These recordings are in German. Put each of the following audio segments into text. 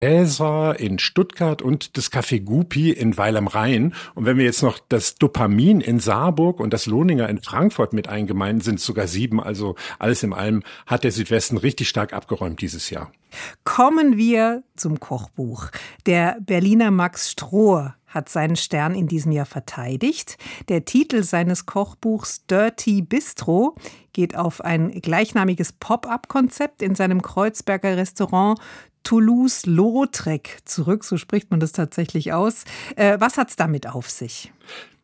Cäsar in Stuttgart und das Café Gupi in Weil am Rhein. Und wenn wir jetzt noch das Dopamin in Saarburg und das Lohninger in Frankfurt mit eingemeinden, sind es sogar 7. Also alles in allem hat der Südwesten richtig stark abgeräumt dieses Jahr. Kommen wir zum Kochbuch. Der Berliner Max Strohe hat seinen Stern in diesem Jahr verteidigt. Der Titel seines Kochbuchs Dirty Bistro geht auf ein gleichnamiges Pop-up-Konzept in seinem Kreuzberger Restaurant Toulouse-Lautrec zurück. So spricht man das tatsächlich aus. Was hat's damit auf sich?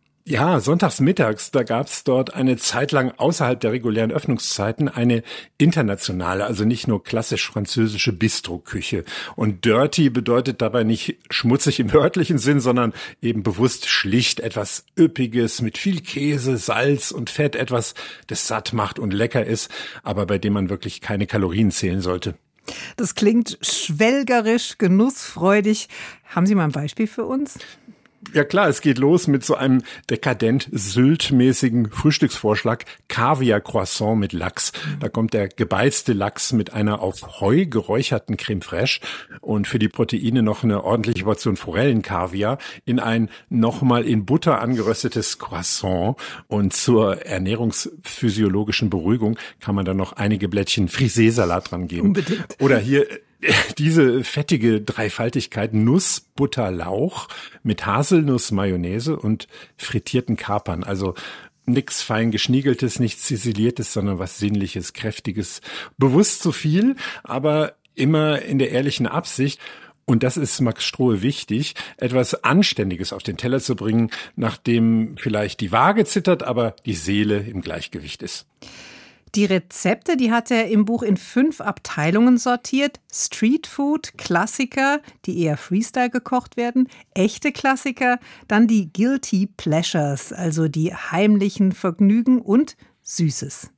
Ja, sonntags mittags, da gab's dort eine Zeit lang außerhalb der regulären Öffnungszeiten eine internationale, also nicht nur klassisch französische Bistro-Küche. Und dirty bedeutet dabei nicht schmutzig im wörtlichen Sinn, sondern eben bewusst schlicht, etwas Üppiges mit viel Käse, Salz und Fett, etwas, das satt macht und lecker ist, aber bei dem man wirklich keine Kalorien zählen sollte. Das klingt schwelgerisch, genussfreudig. Haben Sie mal ein Beispiel für uns? Ja klar, es geht los mit so einem dekadent Sylt-mäßigen Frühstücksvorschlag, Kaviar-Croissant mit Lachs. Da kommt der gebeizte Lachs mit einer auf Heu geräucherten Creme fraiche und für die Proteine noch eine ordentliche Portion Forellenkaviar in ein nochmal in Butter angeröstetes Croissant. Und zur ernährungsphysiologischen Beruhigung kann man dann noch einige Blättchen Friseesalat dran geben. Unbedingt. Oder hier diese fettige Dreifaltigkeit Nuss, Butter, Lauch mit Haselnuss, Mayonnaise und frittierten Kapern. Also nix fein geschniegeltes, nichts ziseliertes, sondern was Sinnliches, Kräftiges. Bewusst zu viel, aber immer in der ehrlichen Absicht. Und das ist Max Strohe wichtig, etwas Anständiges auf den Teller zu bringen, nachdem vielleicht die Waage zittert, aber die Seele im Gleichgewicht ist. Die Rezepte, die hat er im Buch in 5 Abteilungen sortiert. Streetfood, Klassiker, die eher Freestyle gekocht werden, echte Klassiker, dann die Guilty Pleasures, also die heimlichen Vergnügen und Süßes.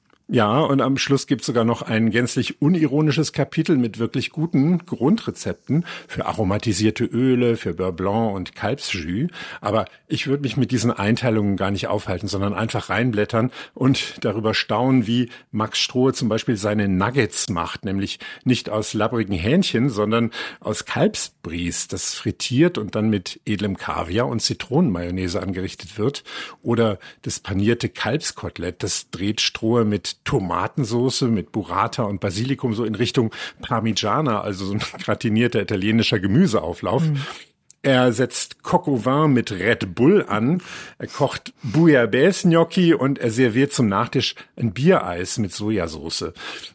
Ja, und am Schluss gibt's sogar noch ein gänzlich unironisches Kapitel mit wirklich guten Grundrezepten für aromatisierte Öle, für Beurre Blanc und Kalbsjus. Aber ich würde mich mit diesen Einteilungen gar nicht aufhalten, sondern einfach reinblättern und darüber staunen, wie Max Strohe zum Beispiel seine Nuggets macht. Nämlich nicht aus labbrigen Hähnchen, sondern aus Kalbsbries, das frittiert und dann mit edlem Kaviar und Zitronenmayonnaise angerichtet wird. Oder das panierte Kalbskotelett, das dreht Strohe mit Tomatensauce, mit Burrata und Basilikum so in Richtung Parmigiana, also so ein gratinierter italienischer Gemüseauflauf. Er setzt Coq au vin mit Red Bull an, er kocht Bouillabaisse-Gnocchi und er serviert zum Nachtisch ein Biereis mit Sojasauce.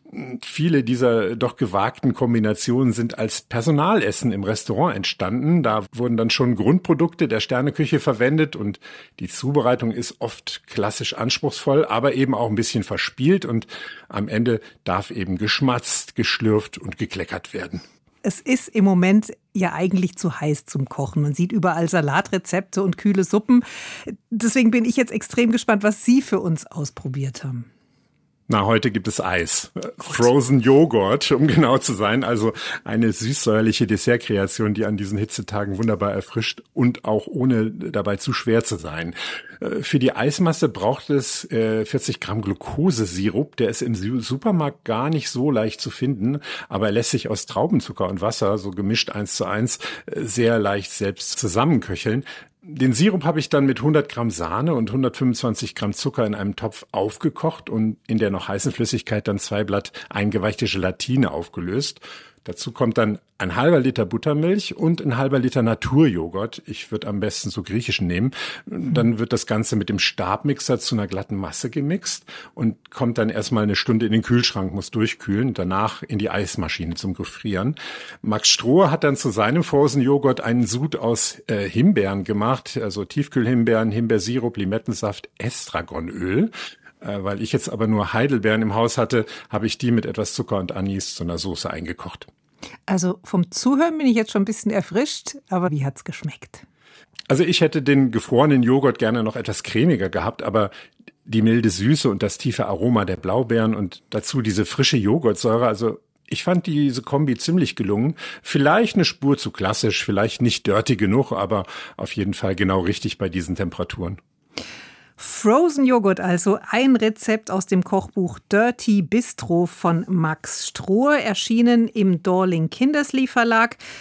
Viele dieser doch gewagten Kombinationen sind als Personalessen im Restaurant entstanden. Da wurden dann schon Grundprodukte der Sterneküche verwendet und die Zubereitung ist oft klassisch anspruchsvoll, aber eben auch ein bisschen verspielt und am Ende darf eben geschmatzt, geschlürft und gekleckert werden. Es ist im Moment ja eigentlich zu heiß zum Kochen. Man sieht überall Salatrezepte und kühle Suppen. Deswegen bin ich jetzt extrem gespannt, was Sie für uns ausprobiert haben. Na, heute gibt es Eis. Frozen Joghurt, um genau zu sein. Also eine süßsäuerliche Dessertkreation, die an diesen Hitzetagen wunderbar erfrischt und auch ohne dabei zu schwer zu sein. Für die Eismasse braucht es 40 Gramm Glukosesirup. Der ist im Supermarkt gar nicht so leicht zu finden, aber er lässt sich aus Traubenzucker und Wasser, so gemischt 1:1, sehr leicht selbst zusammenköcheln. Den Sirup habe ich dann mit 100 Gramm Sahne und 125 Gramm Zucker in einem Topf aufgekocht und in der noch heißen Flüssigkeit dann 2 Blatt eingeweichte Gelatine aufgelöst. Dazu kommt dann ein halber Liter Buttermilch und ein halber Liter Naturjoghurt. Ich würde am besten so griechischen nehmen. Dann wird das Ganze mit dem Stabmixer zu einer glatten Masse gemixt und kommt dann erstmal eine Stunde in den Kühlschrank, muss durchkühlen, danach in die Eismaschine zum Gefrieren. Max Strohe hat dann zu seinem Frozen Joghurt einen Sud aus Himbeeren gemacht, also Tiefkühlhimbeeren, Himbeersirup, Limettensaft, Estragonöl. Weil ich jetzt aber nur Heidelbeeren im Haus hatte, habe ich die mit etwas Zucker und Anis zu einer Soße eingekocht. Also vom Zuhören bin ich jetzt schon ein bisschen erfrischt, aber wie hat's geschmeckt? Also ich hätte den gefrorenen Joghurt gerne noch etwas cremiger gehabt, aber die milde Süße und das tiefe Aroma der Blaubeeren und dazu diese frische Joghurtsäure, also ich fand diese Kombi ziemlich gelungen. Vielleicht eine Spur zu klassisch, vielleicht nicht dirty genug, aber auf jeden Fall genau richtig bei diesen Temperaturen. Frozen Joghurt, also ein Rezept aus dem Kochbuch Dirty Bistro von Max Strohe, erschienen im Dorling Kindersley Verlag.